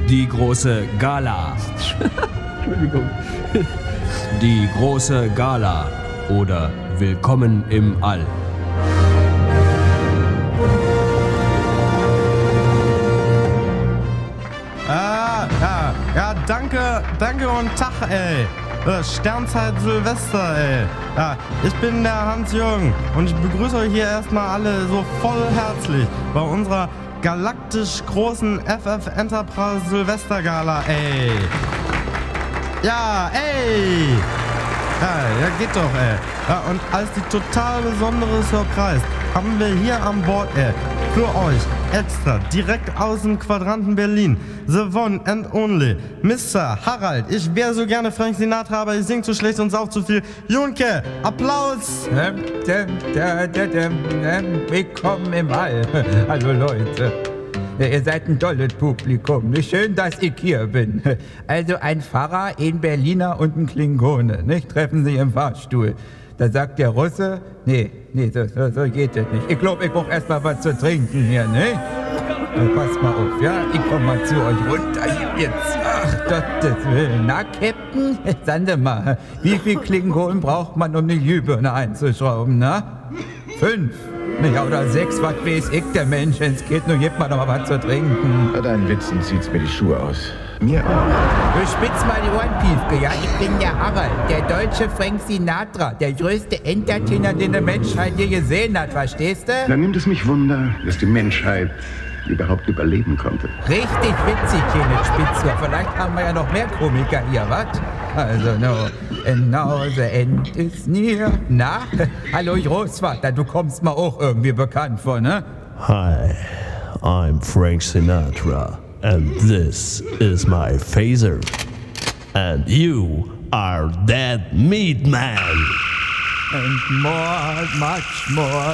Die große Gala. Entschuldigung. Die große Gala oder Willkommen im All. Ja, danke und Tag, ey. Sternzeit Silvester, ey. Ja, ich bin der Hans-Jürgen und ich begrüße euch hier erstmal alle so voll herzlich bei unserer galaktisch großen FF Enterprise Silvestergala, ey. Ja, ey. Ja, geht doch, ey. Ja, und als die total besondere Surprise haben wir hier an Bord, für euch extra, direkt aus dem Quadranten Berlin, the one and only, Mr. Harald. Ich wäre so gerne Frank Sinatra, aber ich sing zu schlecht und sauf zu viel. Junke, Applaus! Willkommen im All. Hallo Leute. Ihr seid ein tolles Publikum. Schön, dass ich hier bin. Also ein Pfarrer, ein Berliner und ein Klingone, nicht? Treffen sich im Fahrstuhl. Da sagt der Russe, nee, so geht das nicht. Ich glaube, ich brauche erstmal was zu trinken hier, ne? Passt mal auf, ja? Ich komm mal zu euch runter hier jetzt. Ach, Gottes Willen. Na, Captain, sagen Sie mal, wie viel Klingonen braucht man, um eine Glühbirne einzuschrauben, na? 5. Ja, oder 6, was weiß ich, der Mensch, wenn's geht, nur gibt man doch mal was zu trinken. Bei deinen Witzen zieht's mir die Schuhe aus. Mir auch. Du spitz mal die Ohren, Piefke, ja? Ich bin der Harald, der deutsche Frank Sinatra, der größte Entertainer, den die Menschheit je gesehen hat, verstehst du? Dann nimmt es mich Wunder, dass die Menschheit überhaupt überleben konnte. Richtig witzig, Kenneth Spitzer. Vielleicht haben wir ja noch mehr Komiker hier, was? Also, no. And now the end is near. Na? Hallo, Großvater, du kommst mir auch irgendwie bekannt vor, ne? Hi, I'm Frank Sinatra, and this is my phaser. And you are Dead Meat Man. And more, much more